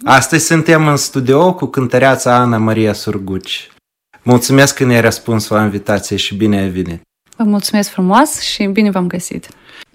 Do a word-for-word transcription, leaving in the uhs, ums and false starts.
Astăzi suntem în studio cu cântăreața Ana Maria Surguci. Mulțumesc că ne-ai răspuns la invitație și bine ai venit. Vă mulțumesc frumos și bine v-am găsit.